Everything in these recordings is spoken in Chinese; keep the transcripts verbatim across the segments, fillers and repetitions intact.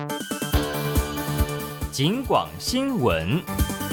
警广新闻。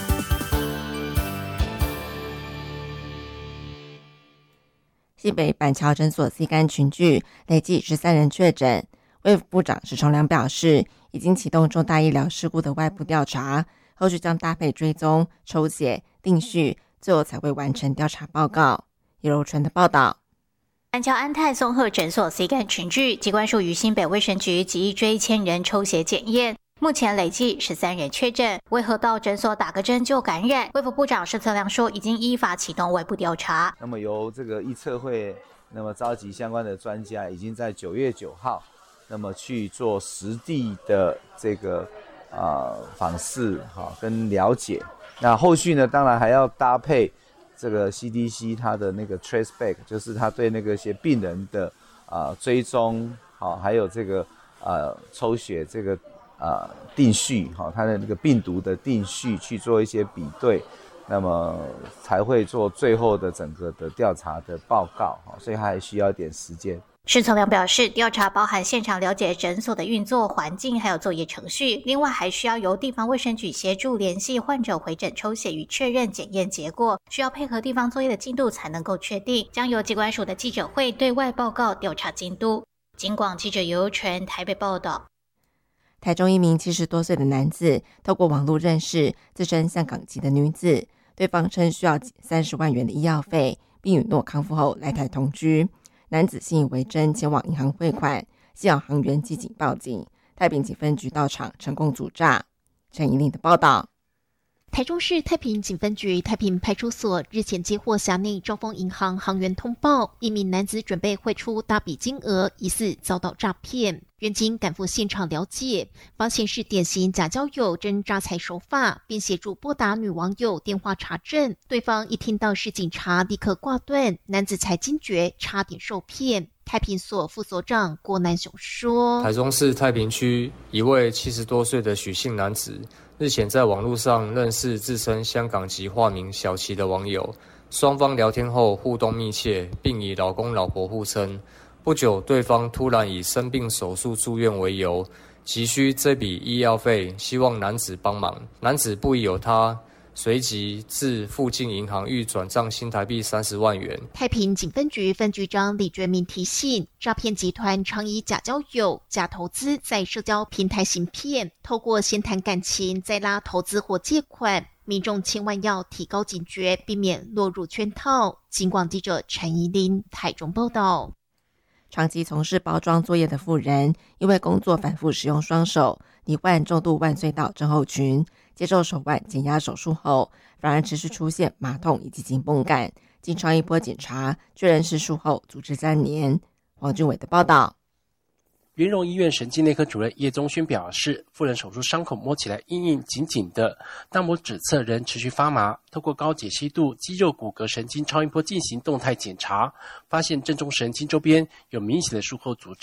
西北板桥诊所 C 肝群聚累计十三人确诊，卫福部长石崇良表示，已经启动重大医疗事故的外部调查，后续将搭配追踪、抽血、定序，最后才会完成调查报告。叶柔纯的报道。 板桥安泰综合诊所 C 肝群聚，疾管署于新北卫生局及追千人抽血检验，目前累计十三人确诊，为何到诊所打个针就感染？卫福部长施策亮说，已经依法启动外部调查。 那么由这个医策会，那么召集相关的专家，已经在九月九号，那么去做实地的这个呃访视哈跟了解。那后续呢，当然还要搭配这个 C D C 它的那个 trace back， 就是它对那个些病人的啊、呃、追踪，好，还有这个呃抽血这个。呃，定序哈，它的那个病毒的定序去做一些比对，那么才会做最后的整个的调查的报告哈，所以还需要一点时间。 施策亮表示，调查包含现场了解诊所的运作环境，还有作业程序，另外还需要由地方卫生局协助联系患者回诊抽血与确认检验结果，需要配合地方作业的进度才能够确定，将由疾管署的记者会对外报告调查进度。警广记者尤纯台北报道。 台中一名七十多岁的男子透过网络认识自称香港籍的女子，对方称需要三十万元的医药费，并允诺康复后来台同居。男子信以为真，前往银行汇款，幸好行员机警报警，太平警分局到场成功阻诈。陈怡玲的报道。 台中市太平警分局太平派出所日前接获辖内兆丰银行行员通报，一名男子准备汇出大笔金额，疑似遭到诈骗。员警赶赴现场了解，发现是典型假交友真诈财手法，并协助拨打女网友电话查证。对方一听到是警察，立刻挂断，男子才惊觉差点受骗。太平所副所长郭南雄说， 台中市太平区一位七十多岁的许姓男子，日前在网络上认识自称香港籍化名小琪的网友，双方聊天后互动密切，并以老公老婆互称。不久，对方突然以生病手术住院为由，急需这笔医药费，希望男子帮忙。男子不疑有他，随即至附近银行预转账新台币三十万元。 太平警分局分局长李觉明提醒，诈骗集团常以假交友、假投资在社交平台行骗，透过先谈感情，再拉投资或借款。民众千万要提高警觉，避免落入圈套。警广记者陈怡琳台中报道。 长期从事包装作业的妇人，因为工作反复使用双手，罹患重度腕隧道症候群，接受手腕减压手术后，反而持续出现麻痛以及紧绷感。经超音波检查，确认是术后组织粘连。黄俊伟的报道。 元荣医院神经内科主任叶宗勋表示，妇人手术伤口摸起来硬硬紧紧的，大拇指侧仍持续发麻。透过高解析度肌肉骨骼神经超音波进行动态检查，发现正中神经周边有明显的术后组织。